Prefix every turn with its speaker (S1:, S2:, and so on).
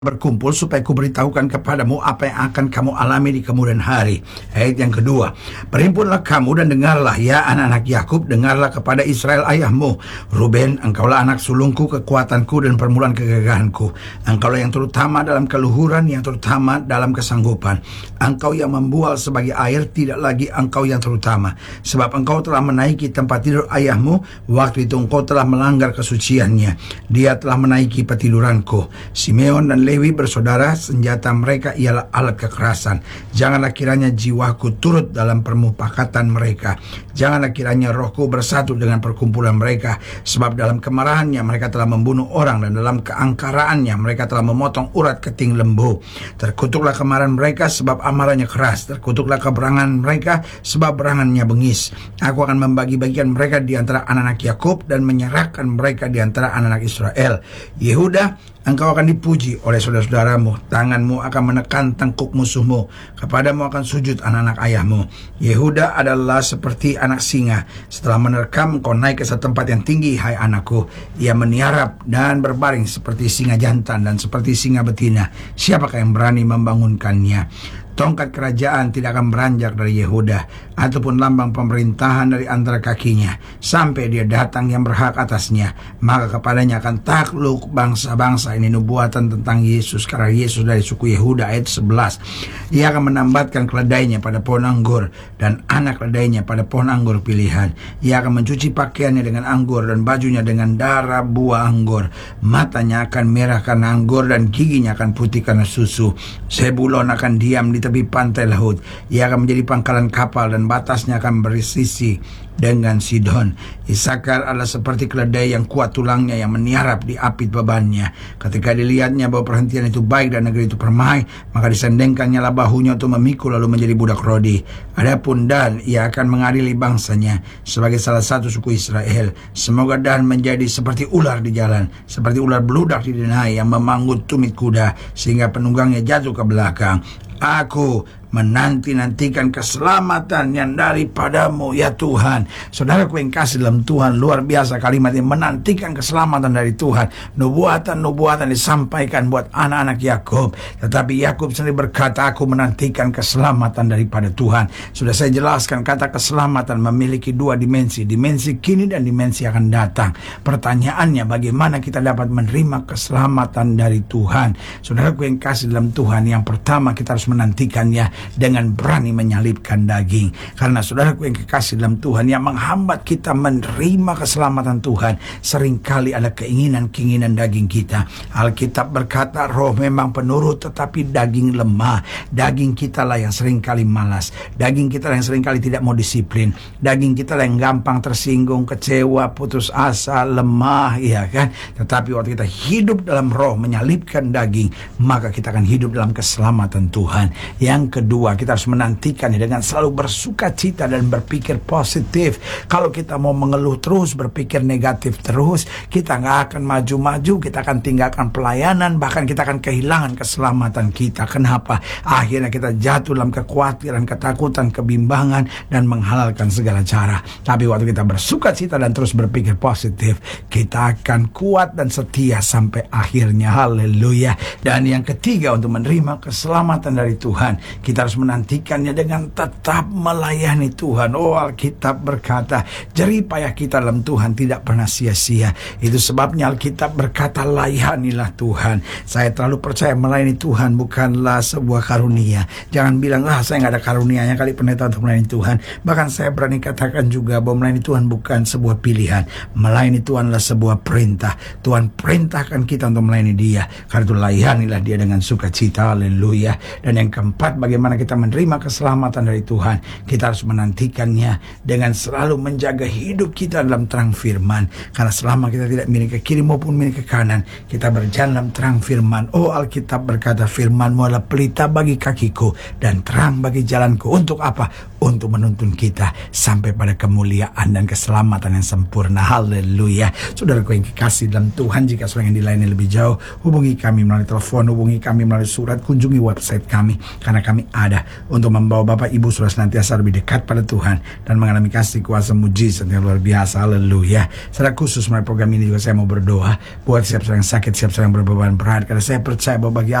S1: berkumpul supaya kuberitahukan kepadamu apa yang akan kamu alami di kemudian hari. Ayat yang kedua, berhimpunlah kamu dan dengarlah, ya anak-anak Yakub, dengarlah kepada Israel ayahmu. Ruben, engkaulah anak sulungku, kekuatanku dan permulaan kegagahanku. Engkaulah yang terutama dalam keluhuran, yang terutama dalam kesanggupan. Engkau yang membual sebagai air, tidak lagi engkau yang terutama. Sebab engkau telah menaiki tempat tidur ayahmu, waktu itu engkau telah melanggar kesuciannya. Dia telah menaiki petiduranku. Simeon dan Lewi bersaudara, senjata mereka ialah alat kekerasan. Janganlah kiranya jiwaku turut dalam permufakatan mereka. Janganlah kiranya rohku bersatu dengan perkumpulan mereka. Sebab dalam kemarahannya mereka telah membunuh orang, dan dalam keangkaraannya mereka telah memotong urat keting lembu. Terkutuklah kemarahan mereka sebab amarahnya keras. Terkutuklah keberangan mereka sebab berangannya bengis. Aku akan membagi-bagikan mereka di antara anak-anak Yakub dan menyerahkan mereka di antara anak-anak Israel. Yehuda, engkau akan dipuji oleh saudara-saudaramu. Tanganmu akan menekan tengkuk musuhmu. Kepadamu akan sujud anak-anak ayahmu. Yehuda adalah seperti anak singa. Setelah menerkam, engkau naik ke satu tempat yang tinggi, hai anakku. Ia meniarap dan berbaring seperti singa jantan dan seperti singa betina. Siapakah yang berani membangunkannya? Tongkat kerajaan tidak akan beranjak dari Yehuda, ataupun lambang pemerintahan dari antara kakinya, sampai dia datang yang berhak atasnya. Maka kepadanya akan takluk bangsa-bangsa. Ini nubuatan tentang Yesus, karena Yesus dari suku Yehuda. Ayat 11, ia akan menambatkan keledainya pada pohon anggur, dan anak keledainya pada pohon anggur pilihan. Ia akan mencuci pakaiannya dengan anggur, dan bajunya dengan darah buah anggur. Matanya akan merah karena anggur, dan giginya akan putih karena susu. Zebulon akan diam di tepi pantai laut. Ia akan menjadi pangkalan kapal, dan batasnya akan bersisi dengan Sidon. Isakar adalah seperti keledai yang kuat tulangnya, yang meniarap di apit bebannya. Ketika dilihatnya bahwa perhentian itu baik dan negeri itu permai, maka disendengkannya lah bahunya untuk memikul lalu menjadi budak rodi. Adapun Dan, ia akan mengadili bangsanya sebagai salah satu suku Israel. Semoga Dan menjadi seperti ular di jalan, seperti ular beludak di denai yang memanggut tumit kuda, sehingga penunggangnya jatuh ke belakang. Aku menanti-nantikan keselamatan yang daripadamu, ya Tuhan. Saudaraku yang kasih dalam Tuhan, luar biasa kalimat ini, menantikan keselamatan dari Tuhan. Nubuatan-nubuatan disampaikan buat anak-anak Yakub, tetapi Yakub sendiri berkata, aku menantikan keselamatan daripada Tuhan. Sudah saya jelaskan, kata keselamatan memiliki dua dimensi, dimensi kini dan dimensi akan datang. Pertanyaannya, bagaimana kita dapat menerima keselamatan dari Tuhan? Saudaraku yang kasih dalam Tuhan, yang pertama kita harus menantikannya dengan berani menyalibkan daging. Karena saudaraku yang kekasih dalam Tuhan, yang menghambat kita menerima keselamatan Tuhan seringkali ada keinginan-keinginan daging kita. Alkitab berkata, roh memang penurut tetapi daging lemah. Daging kita lah yang seringkali malas. Daging kita lah yang seringkali tidak mau disiplin. Daging kita lah yang gampang tersinggung, kecewa, putus asa, lemah, ya kan? Tetapi waktu kita hidup dalam roh, menyalibkan daging, maka kita akan hidup dalam keselamatan Tuhan. Yang kedua, kita harus menantikannya dengan selalu bersuka cita dan berpikir positif. Kalau kita mau mengeluh terus, berpikir negatif terus, kita nggak akan maju-maju, kita akan tinggalkan pelayanan, bahkan kita akan kehilangan keselamatan kita. Kenapa? Akhirnya kita jatuh dalam kekhawatiran, ketakutan, kebimbangan, dan menghalalkan segala cara. Tapi waktu kita bersuka cita dan terus berpikir positif, kita akan kuat dan setia sampai akhirnya. Haleluya. Dan yang ketiga, untuk menerima keselamatan dari Tuhan, kita harus menantikannya dengan tetap melayani Tuhan. Oh, Alkitab berkata, jerih payah kita dalam Tuhan tidak pernah sia-sia. Itu sebabnya Alkitab berkata, layanilah Tuhan. Saya terlalu percaya melayani Tuhan bukanlah sebuah karunia. Jangan bilang, saya nggak ada karunianya kali pendeta untuk melayani Tuhan. Bahkan saya berani katakan juga bahwa melayani Tuhan bukan sebuah pilihan. Melayani Tuhan adalah sebuah perintah. Tuhan perintahkan kita untuk melayani Dia. Karena itu layanilah Dia dengan sukacita. Haleluya. Dan yang keempat, bagaimana kita menerima keselamatan dari Tuhan? Kita harus menantikannya dengan selalu menjaga hidup kita dalam terang firman. Karena selama kita tidak miring ke kiri maupun miring ke kanan, kita berjalan dalam terang firman. Oh, Alkitab berkata, firman-Mu adalah pelita bagi kakiku dan terang bagi jalanku. Untuk apa? untuk menuntun kita sampai pada kemuliaan dan keselamatan yang sempurna. Haleluya. Saudaraku yang kekasih dalam Tuhan, jika saudara yang dilayani lebih jauh, hubungi kami melalui telepon, hubungi kami melalui surat, kunjungi website kami, karena kami ada untuk membawa Bapak Ibu saudara senantiasa lebih dekat pada Tuhan dan mengalami kasih kuasa mujizat yang luar biasa. Haleluya. Secara khusus melalui program ini juga saya mau berdoa buat siap saudara yang sakit, siap saudara yang berbeban berat, karena saya percaya bahwa bagi